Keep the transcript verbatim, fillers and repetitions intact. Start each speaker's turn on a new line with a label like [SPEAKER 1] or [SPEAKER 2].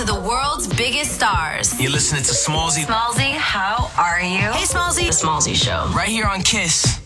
[SPEAKER 1] to the world's biggest stars.
[SPEAKER 2] You're listening to Smallzy.
[SPEAKER 1] Smallzy, how are you?
[SPEAKER 3] Hey, Smallzy.
[SPEAKER 1] The Smallzy Show.
[SPEAKER 2] Right here on Kiss.